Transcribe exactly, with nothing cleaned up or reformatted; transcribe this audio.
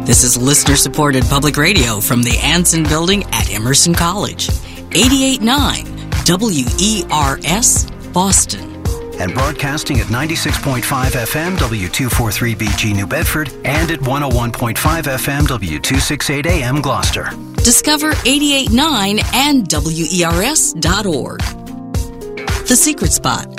This is listener-supported public radio from the Anson Building at Emerson College. eighty-eight point nine W E R S, Boston. And broadcasting at ninety-six point five F M W two forty-three B G New Bedford and at one oh one point five F M W two sixty-eight A M Gloucester. Discover eighty-eight point nine and W E R S dot org. The Secret Spot,